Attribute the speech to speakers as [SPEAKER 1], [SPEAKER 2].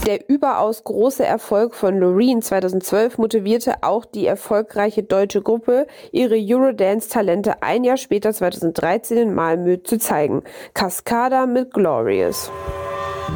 [SPEAKER 1] Der überaus große Erfolg von Loreen 2012 motivierte auch die erfolgreiche deutsche Gruppe, ihre Eurodance-Talente ein Jahr später 2013 in Malmö zu zeigen. Cascada mit Glorious.